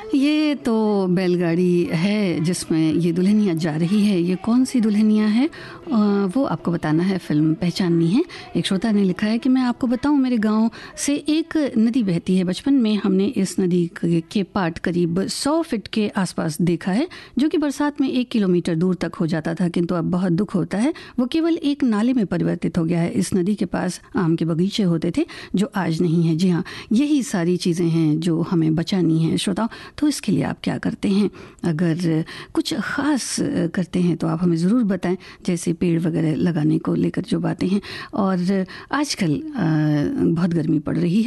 ये तो बैलगाड़ी है जिसमें ये दुल्हनिया जा रही है। ये कौन सी दुल्हनिया है वो आपको बताना है, फिल्म पहचाननी है। एक श्रोता ने लिखा है कि मैं आपको बताऊं, मेरे गांव से एक नदी बहती है। बचपन में हमने इस नदी के पाट करीब 100 फीट के आसपास देखा है, जो कि बरसात में 1 किलोमीटर दूर तक हो जाता था। किंतु अब बहुत दुख होता है, वो केवल एक नाले में परिवर्तित हो गया है। इस नदी के पास आम के बगीचे होते थे जो आज नहीं है। जी हाँ, यही सारी चीज़ें हैं जो हमें बचानी है श्रोताओं। तो इसके लिए आप क्या करते हैं? अगर कुछ ख़ास करते हैं तो आप हमें ज़रूर बताएं, जैसे पेड़ वगैरह लगाने को लेकर जो बातें हैं। और आजकल बहुत गर्मी पड़ रही है।